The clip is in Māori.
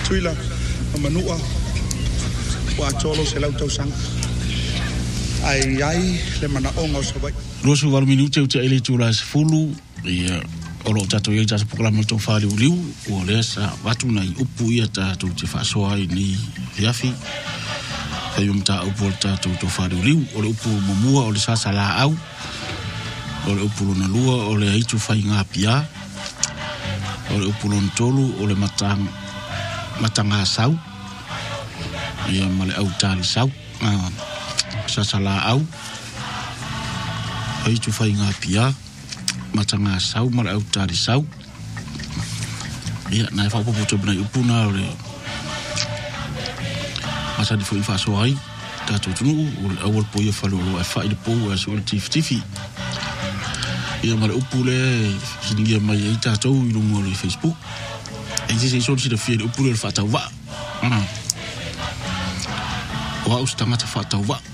tuila manua wa tolo se lau tau sang ai le mana onga o savai rosu valu minuti o te ele tula se fulu ia olo tato ia tasa proklama to fali uliu o le sa watu nai upu ia tato te whasoa i ni fiafi kai umta upu tato to fali uliu o le upu mamua o le sasa la au o le upu lona lua o le aitu whai ngā pia o le upu lona tolu o le matanga sau ia male au tali sau sasa la au aitu whai ngā pia matanga sau male au tali sau ia nai whapopoto bina upuna o le masadi fo i whasoa ai tato tunu o le awal po ia whalolo e whai le po e so le tifi ia male upu le hiningia mai e tatou i lungo le Facebook e se so si le fie le upu le whatau wa wa ustangata whatau wa